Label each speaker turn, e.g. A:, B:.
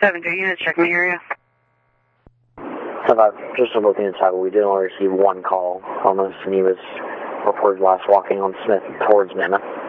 A: 7-2 units, checking the area.
B: About just looking inside, we did only receive one call on this, and he was reported last walking on Smith towards Mammoth.